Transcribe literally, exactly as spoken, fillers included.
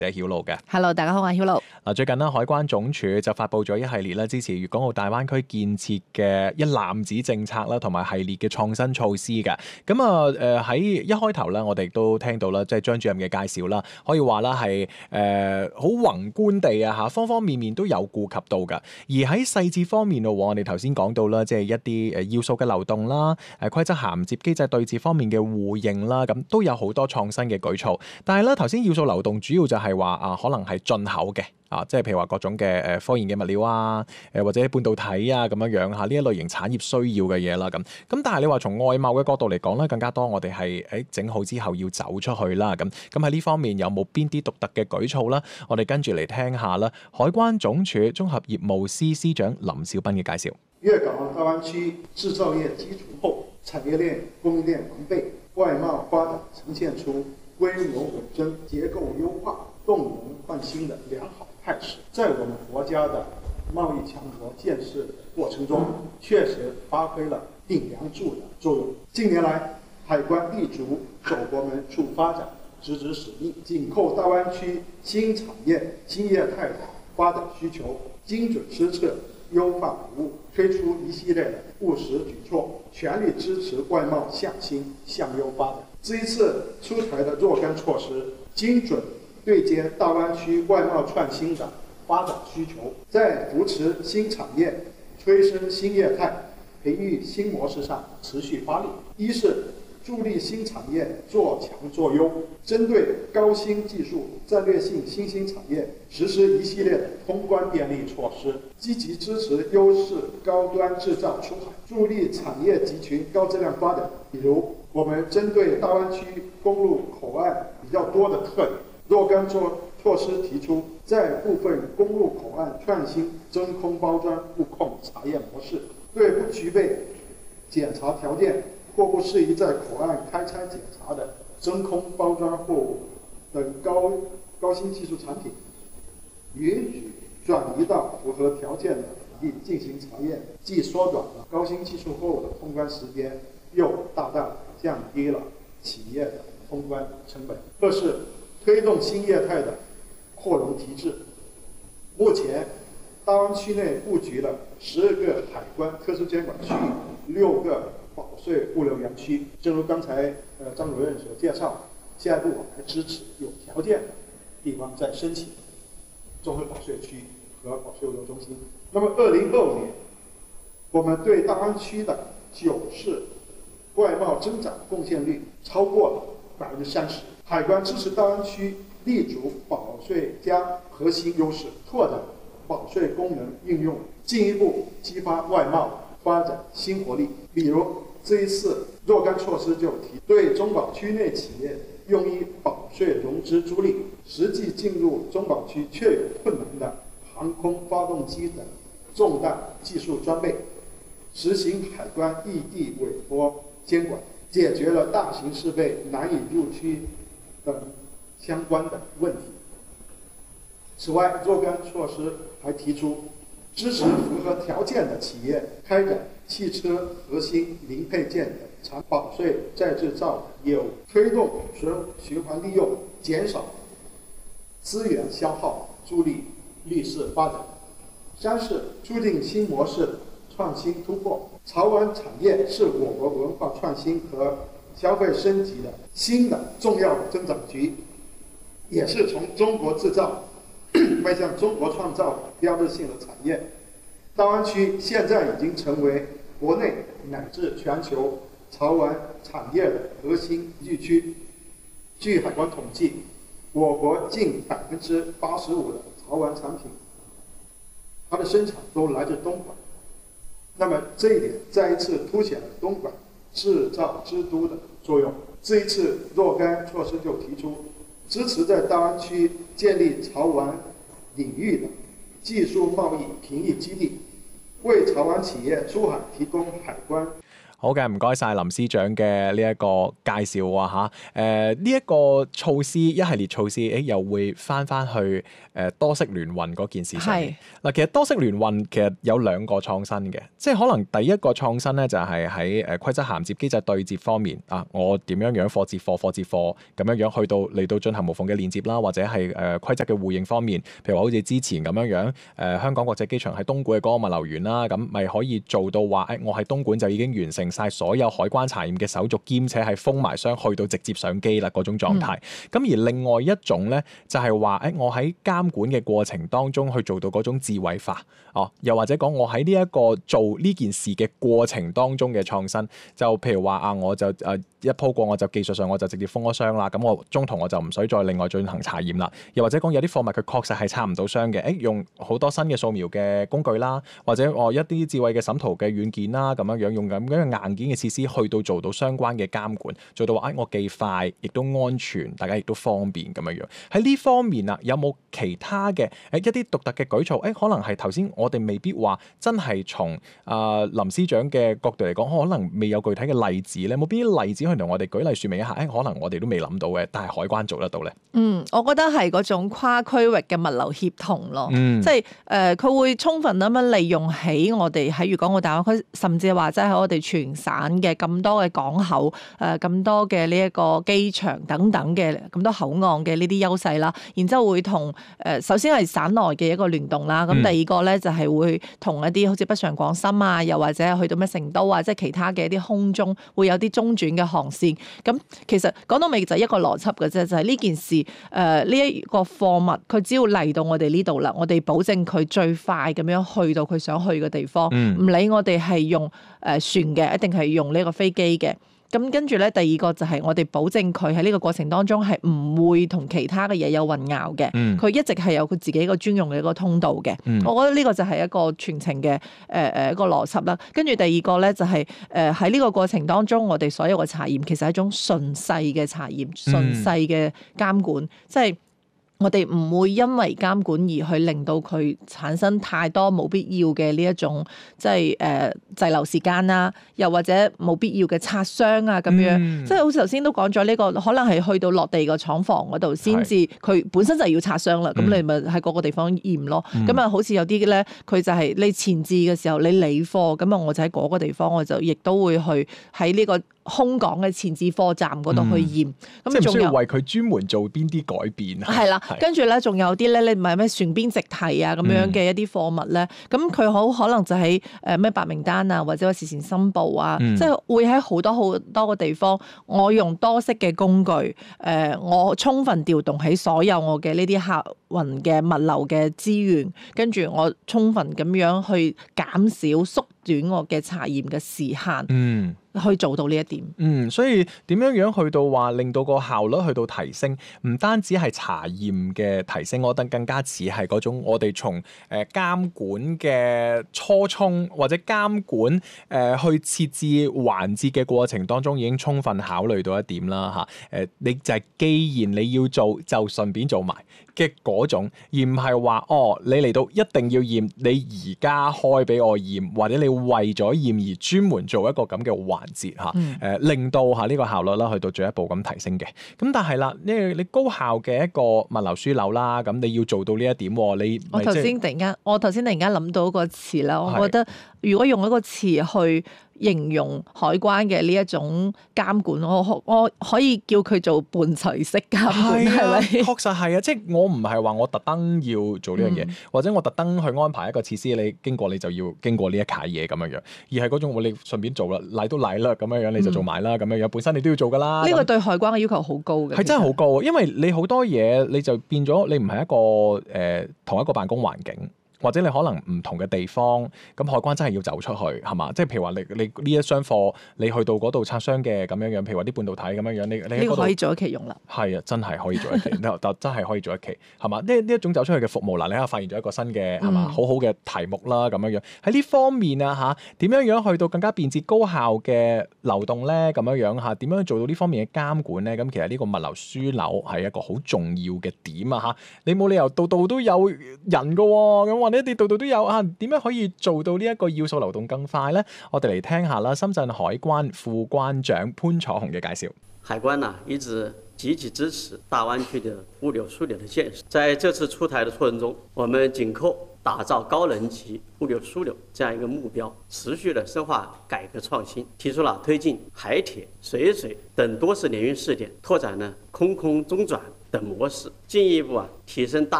係曉露嘅。 Hello， 大家好，我係曉露。 嗱，最近咧，海關總署就發布咗一系列咧支持粵港澳大灣區建設嘅一攬子政策啦，同埋系列嘅創新措施嘅。咁啊，誒喺一開頭咧，我哋都聽到啦，即係張主任嘅介紹啦，可以話啦係誒好宏觀地啊嚇，方方面面都有顧及到㗎。而喺細節方面咯，我哋頭先講到啦，即係一啲誒要素嘅流動啦，誒規則銜接機制對接方面嘅互認啦，咁都有好多創新嘅舉措。但係咧，頭先要素流動主要就係話啊，可能係進口嘅。啊，即係譬如話各種嘅誒科研嘅物料啊，誒或者半導體啊咁樣樣嚇，呢一類型產業需要嘅嘢啦咁。咁但係你話從外貿嘅角度嚟講咧，更加多我哋係誒整好之後要走出去啦咁。咁喺呢方面有冇邊啲獨特嘅舉措啦？我哋跟住嚟聽下啦。海關總署綜合業務司司長林小斌嘅介紹。 粵港澳大灣區製造業基礎厚，產業鏈供應鏈完備，外貿發展呈現出規模穩增、結構優化、動能換新的良好態勢，在我們國家的貿易強國建設過程中，確實發揮了頂梁柱的作用。近年來，海關立足走國門處發展，直指使命，緊扣大灣區新產業、新業態的發展需求，精準施策、優化服務，推出一系列的務實舉措，全力支持外貿向新向優發展。這一次出台的若干措施，精準對接大灣區外貿創新的發展需求，在扶持新產業、催生新業態、培育新模式上持續發力。一是助力新產業做強做優，針對高新技術、戰略性新興產業實施一系列的通關便利措施，積極支持優勢高端製造出海，助力產業集群高質量發展。比如，我們針對大灣區公路口岸比較多的特點，若干措措施提出，在部分公路口岸創新真空包裝物控查驗模式，對不具備檢查條件或不適宜在口岸開拆檢查的真空包裝貨物等高高新技術產品，允許轉移到符合條件的地進行查驗，既縮短了高新技術貨物的通關時間，又大大降低了企業的通關成本。二是推動新業態的擴容提質。目前，大灣區內布局了十二個海關特殊監管區，六個保稅物流園區。正如剛才呃張主任所介紹，下一步我們還支持有條件的地方再申請綜合保稅區和保稅物流中心。那麼，二零二五年，我們對大灣區的九市外貿增長貢獻率超過了百分之三十。海關支持大灣區立足保稅加核心優勢，拓展保稅功能應用，進一步激發外貿發展新活力。比如這一次若干措施就提對中保區內企業用於保稅融資租賃，實際進入中保區卻有困難的航空發動機等重大技術裝備，實行海關異地委託監管，解決了大型設備難以入區等相關的問題。此外，若干措施還提出支持符合條件的企業開展汽車核心零配件的產保稅再製造的業務，推動循循環利用，減少資源消耗，助力綠色發展。三是促進新模式創新突破。潮玩產業是我國文化創新和消費升級的新的重要增長局，也是從中國製造邁向中國創造標誌性的產業。大灣區現在已經成為國內乃至全球潮玩產業的核心聚區。據海關統計，我國近百分之八十五的潮玩產品，它的生產都來自東莞。那麼這一點再一次凸顯了東莞製造之都的作用。這一次若干措施就提出支持在大灣區建立潮玩領域的技術貿易平抑基地，為潮玩企業出海提供海關。 好嘅，唔該晒林司長嘅呢一個介紹啊嚇。誒呢一個措施一系列措施，誒又會翻翻去誒、呃、多式聯運嗰件事上面。嗱，其實多式聯運其實有兩個創新嘅，即係可能第一個創新咧就係喺誒規則銜接機制對接方面啊，我點樣樣貨接貨貨接貨咁樣樣去到嚟到進行無縫嘅連接啦，或者係誒規則嘅互認方面，譬如話好似之前咁樣樣誒、呃、香港國際機場喺東莞嘅嗰個物流園啦，咁咪可以做到話誒、哎、我喺東莞就已經完成晒所有海關查驗嘅手續，兼且係封埋箱去到直接上機啦嗰種狀態。咁、嗯、而另外一種咧就係話誒我喺監管嘅過程當中去做到嗰種智慧化哦，又或者講我喺呢一個做呢件事嘅過程當中嘅創新，就譬如話啊，我就誒、啊、一鋪過我就技術上我就直接封咗箱啦，咁我中途我就唔使再另外進行查驗啦。又或者講有啲貨物佢確實係拆唔到箱嘅，誒用好多新嘅掃描嘅工具啦，或者我、哦、一啲智慧嘅審圖嘅軟件啦，咁樣樣用咁樣硬件嘅設施去到做到相關嘅監管，做到話誒、哎、我既快亦都安全，大家亦都方便咁樣樣。喺呢方面啊，有冇其他嘅誒一啲獨特嘅舉措？誒、哎、可能係頭先我哋未必話真係從啊林司長嘅角度嚟講，可能未有具體嘅例子咧。冇邊啲例子去同我哋舉例説明一下？誒、哎、可能我哋都未諗到嘅，但係海關做得到咧。 嗯，我覺得係嗰種跨區域嘅物流協同咯， 嗯、 即係誒佢會充分咁樣利用起我哋喺粵港澳大灣區，甚至話即係喺我哋全省嘅咁多嘅港口誒咁、呃、多嘅呢一個機場等等嘅咁多口岸嘅呢啲優勢啦，然之後會同誒、呃、首先係省內嘅一個聯動啦，咁、嗯、第二個咧就係、是、會同一啲好似北上廣深啊，又或者去到咩成都啊，即係其他嘅一啲空中會有啲中轉嘅航線。咁其實講到尾就係一個邏輯嘅啫，就係、是、呢件事誒呢一個貨物佢只要嚟到我哋呢度啦，我哋保證佢最快咁樣去到佢想去嘅地方，唔、嗯、理我哋係用誒、呃、船嘅，一定係用呢個飛機嘅。咁跟住咧，第二個就係我哋保證佢喺呢個過程當中係唔會同其他嘅嘢有混淆嘅。佢、嗯、一直係有佢自己一個專用嘅一個通道嘅。嗯、我覺得呢個就係一個全程嘅誒誒一個邏輯啦。跟住第二個咧就係誒喺呢個過程當中，我哋所有嘅查驗其實係一種順勢嘅查驗、順勢嘅監管，即係、嗯。我哋唔會因為監管而去令到佢產生太多冇必要嘅呢一種即係誒滯留時間啦，又或者冇必要嘅拆箱啊咁樣，嗯、即係好似頭先都講咗呢個，可能係去到落地個廠房嗰度先至，佢本身就係要拆箱啦，咁、嗯、你咪喺嗰個地方驗咯。咁啊、嗯，好似有啲咧，佢就係你前置嘅時候你理貨，咁啊我就喺嗰個地方，我就亦都會去喺呢個空港嘅前置貨站嗰度去驗。咁、嗯、 即係唔需要為佢專門做邊啲改變。係啦。 跟住咧，仲有啲咧，你唔係咩船邊直提啊咁樣嘅一啲貨物咧，咁佢好可能就喺誒咩白名單啊，或者話事前申報啊，嗯、即係會喺好多好多個地方，我用多式嘅工具，誒、呃，我充分調動起所有我嘅呢啲客運嘅物流嘅資源，跟住我充分咁樣去減少縮短我嘅查驗嘅時限。嗯。去做到呢一點， 嗯，所以點樣樣去到話令到個效率去到提升，唔單止係查驗嘅提升，我覺得更加似係嗰種我哋從誒監管嘅初衷或者監管誒、呃、去設置環節嘅過程當中已經充分考慮到一點啦嚇，誒、啊、你就係既然你要做就順便做埋嘅嗰種，而唔係話哦你嚟到一定要驗，你而家開俾我驗，或者你為咗驗而專門做一個咁嘅環節嚇，誒、嗯呃、令到嚇呢個效率啦去到進一步咁提升嘅。咁但係啦，呢你高效嘅一個物流樞紐啦，咁你要做到呢一點，你我頭先突然間，我頭先突然間諗到個詞啦，我覺得如果用一個詞去形容海關嘅呢一種監管，我我可以叫佢做伴隨式監管，係咪、啊？ 確實係啊，即係我唔係話我特登要做呢樣嘢，嗯、或者我特登去安排一個設施，你經過你就要經過呢一卡嘢咁樣樣，而係嗰種你順便做啦，嚟都嚟啦，咁樣樣你就做埋啦，咁樣樣本身你都要做噶啦。呢個對海關嘅要求好高嘅， 係真係好高，因為你好多嘢你就變咗你唔係一個誒、呃、同一個辦公環境。或者你可能唔同嘅地方，咁海關真係要走出去，係嘛？即係譬如話你你呢一箱貨，你去到嗰度拆箱嘅咁樣樣，譬如話啲半導體咁樣樣，你你呢個可以做一期用啦。 係啊，真係可以做一期，真係可以做一期，係嘛？呢呢一種走出去嘅服務，嗱，你喺度發現咗一個新嘅係嘛，好好嘅題目啦，咁樣樣喺呢方面啊嚇，點樣樣去到更加便捷高效嘅流動咧？咁樣樣嚇，點樣做到呢方面嘅監管咧？咁其實呢個物流樞紐係一個好重要嘅點啊嚇，你冇理由度度都有人㗎喎，咁我你哋度度都有啊，點樣可以做到呢一個要素流動更快呢？我哋嚟聽下啦，深圳海關副關長潘楚紅嘅介紹。 海關呢一直積極支持大灣區的物流樞紐的建設，在這次出台的過程中，我們緊扣打造高能級物流樞紐這樣一個目標，持續的深化改革創新，提出了推進海鐵、水水等多式聯運試點，拓展了空空中轉等模式，進一步啊提升大